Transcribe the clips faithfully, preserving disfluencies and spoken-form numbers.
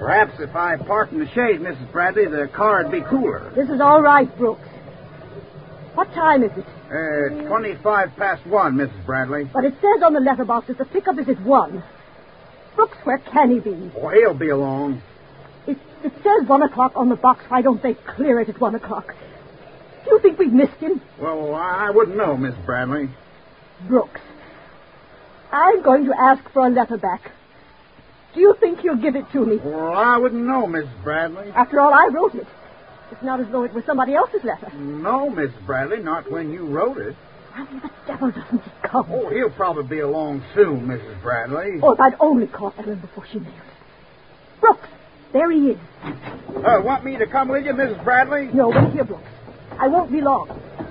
Perhaps if I parked in the shade, Missus Bradley, the car'd be cooler. This is all right, Brooks. What time is it? Uh, twenty-five past one, Missus Bradley. But it says on the letterbox that the pickup is at one. Brooks, where can he be? Oh, he'll be along. It, it says one o'clock on the box. Why don't they clear it at one o'clock? Do you think we've missed him? Well, I wouldn't know, Miss Bradley. Brooks, I'm going to ask for a letter back. Do you think you'll give it to me? Well, I wouldn't know, Miss Bradley. After all, I wrote it. It's not as though it was somebody else's letter. No, Miss Bradley, not when you wrote it. Why the devil doesn't he come? Oh, he'll probably be along soon, Missus Bradley. Oh, if I'd only caught Ellen before she mailed it. Brooks, there he is. Uh, want me to come with you, Missus Bradley? No, wait here, Brooks. I won't be long.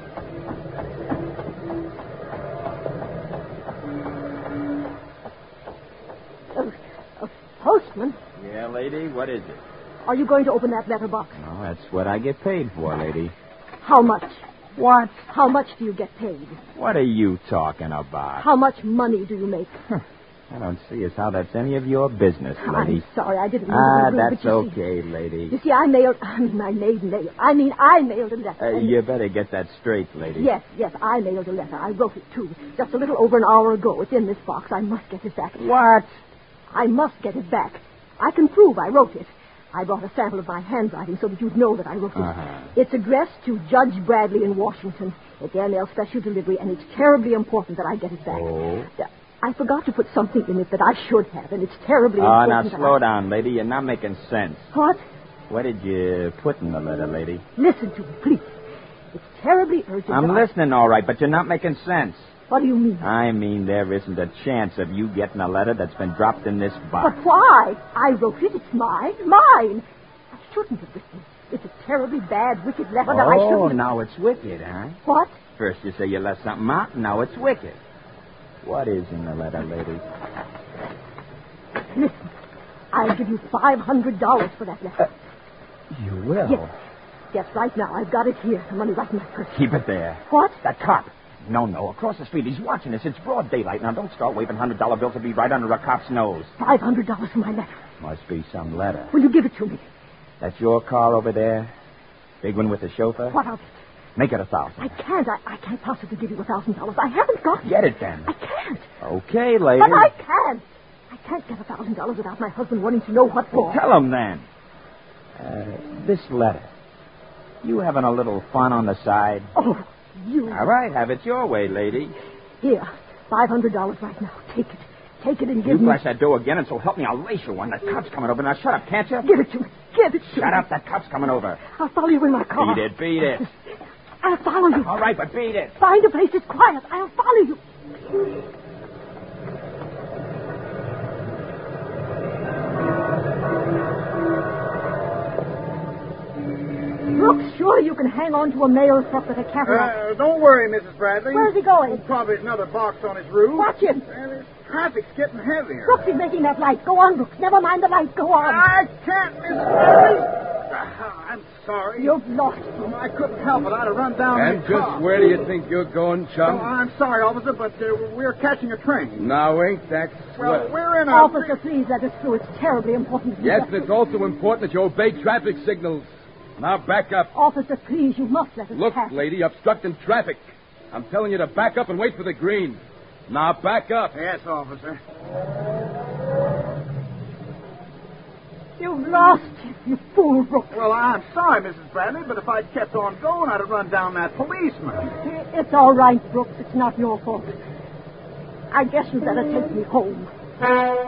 Uh, uh, postman? Yeah, lady, what is it? Are you going to open that letterbox? Oh, that's what I get paid for, lady. How much? What? How much do you get paid? What are you talking about? How much money do you make? I don't see as how that's any of your business, lady. I'm sorry, I didn't mean Ah, to be rude, that's but you okay, see, lady. You see, I mailed, I mean, I made mail. I mean, I mailed a letter. Uh, and- you better get that straight, lady. Yes, yes, I mailed a letter. I wrote it, too. Just a little over an hour ago. It's in this box. I must get it back. What? I must get it back. I can prove I wrote it. I brought a sample of my handwriting so that you'd know that I wrote it. Uh-huh. It's addressed to Judge Bradley in Washington. It's airmail special delivery, and it's terribly important that I get it back. Oh? I forgot to put something in it that I should have, and it's terribly Oh, now important. that slow I... down, lady. You're not making sense. What? What did you put in the letter, lady? Listen to me, please. It's terribly urgent. I'm that I- listening all right, but you're not making sense. What do you mean? I mean, there isn't a chance of you getting a letter that's been dropped in this box. But why? I wrote it. It's mine. Mine. I shouldn't have written it. It's a terribly bad, wicked letter that I Oh, shouldn't have... now it's wicked, huh? What? First you say you left something out, and now it's wicked. What is in the letter, lady? Listen, I'll give you five hundred dollars for that letter. Uh, you will? Yes. Yes, right now. I've got it here. The money right in my purse. Keep it there. What? That cop. No, no, across the street. He's watching us. It's broad daylight. Now, don't start waving one hundred dollar bills. It'll be right under a cop's nose. five hundred dollars for my letter. Must be some letter. Will you give it to me? That's your car over there? Big one with the chauffeur? What of it? Make it a thousand. I can't. I, I can't possibly give you a thousand dollars. I haven't got it. Get it, then. I can't. Okay, lady. But I can't. I can't get a thousand dollars without my husband wanting to know what for. Well, tell him, then. Uh, this letter. You having a little fun on the side? Oh, you. All right, have it your way, lady. Here, five hundred dollars right now. Take it. Take it and give You me... flash that door again, and so help me, I'll lace you one. That cop's coming over. Now, shut up, can't you? Give it to me. Give it to me. Shut up, that cop's coming over. I'll follow you in my car. Beat it, beat it. I'll follow you. All right, but beat it. Find a place that's quiet. I'll follow you. Brooks, surely you can hang on to a mail truck with a cataract. Uh, don't worry, Missus Bradley. Where's he going? Probably another box on his roof. Watch him. Uh, the traffic's getting heavier. Brooks is making that light. Go on, Brooks. Never mind the light. Go on. I can't, Missus Bradley. Uh, I'm sorry. You've lost him. Well, I couldn't help it. I'd have run down And that just car. where do you think you're going, Oh, chum? I'm sorry, officer, but uh, we're catching a train. Now, ain't that Well, swell? we're in a... Officer, please let us through. It's terribly important. Yes, and it's also important that you obey traffic signals. Now, back up. Officer, please, you must let us Look, pass. lady, obstructing traffic. I'm telling you to back up and wait for the green. Now, back up. Yes, officer. You've lost him, you fool, Brooks. Well, I'm sorry, Missus Bradley, but if I'd kept on going, I'd have run down that policeman. It's all right, Brooks. It's not your fault. I guess you'd better take me home.